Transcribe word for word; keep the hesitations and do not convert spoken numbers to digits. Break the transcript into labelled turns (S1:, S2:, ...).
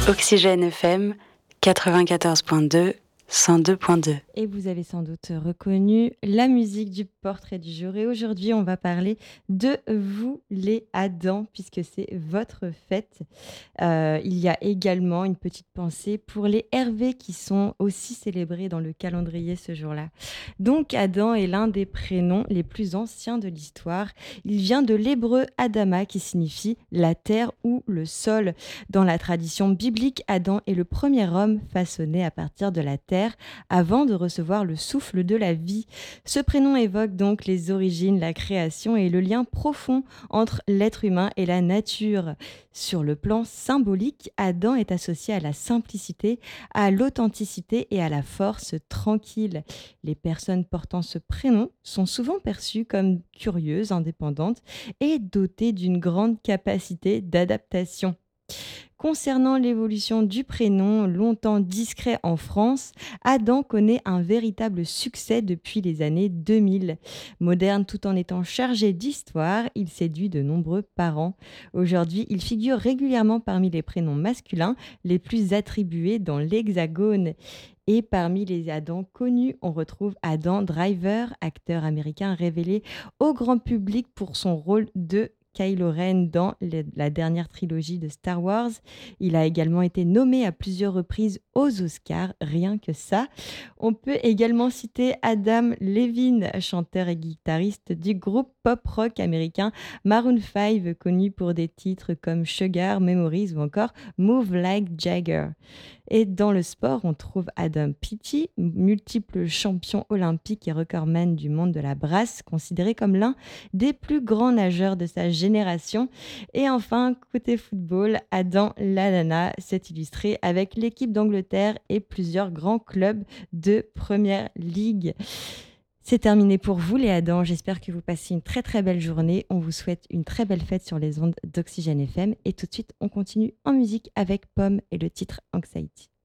S1: Oxygène F M quatre-vingt-quatorze point deux, cent deux point deux.
S2: Et vous avez sans doute reconnu la musique du portrait du jour. Et aujourd'hui, on va parler de vous, les Adam, puisque c'est votre fête. Euh, il y a également une petite pensée pour les Hervé qui sont aussi célébrés dans le calendrier ce jour-là. Donc, Adam est l'un des prénoms les plus anciens de l'histoire. Il vient de l'hébreu Adama qui signifie la terre ou le sol. Dans la tradition biblique, Adam est le premier homme façonné à partir de la terre avant de recevoir le souffle de la vie. Ce prénom évoque donc les origines, la création et le lien profond entre l'être humain et la nature. Sur le plan symbolique, Adam est associé à la simplicité, à l'authenticité et à la force tranquille. Les personnes portant ce prénom sont souvent perçues comme curieuses, indépendantes et dotées d'une grande capacité d'adaptation. Concernant l'évolution du prénom, longtemps discret en France, Adam connaît un véritable succès depuis les années deux mille. Moderne tout en étant chargé d'histoire, il séduit de nombreux parents. Aujourd'hui, il figure régulièrement parmi les prénoms masculins les plus attribués dans l'Hexagone. Et parmi les Adam connus, on retrouve Adam Driver, acteur américain révélé au grand public pour son rôle de Kylo Ren dans le- la dernière trilogie de Star Wars. Il a également été nommé à plusieurs reprises aux Oscars, rien que ça. On peut également citer Adam Levine, chanteur et guitariste du groupe pop-rock américain Maroon cinq, connu pour des titres comme Sugar, Memories ou encore Move Like Jagger. Et dans le sport, on trouve Adam Peaty, multiple champion olympique et recordman du monde de la brasse, considéré comme l'un des plus grands nageurs de sa génération. Et enfin, côté football, Adam Lallana s'est illustré avec l'équipe d'Angleterre et plusieurs grands clubs de Première Ligue. C'est terminé pour vous les Adam, j'espère que vous passez une très très belle journée. On vous souhaite une très belle fête sur les ondes d'Oxygène F M et tout de suite on continue en musique avec Pomme et le titre Anxiety.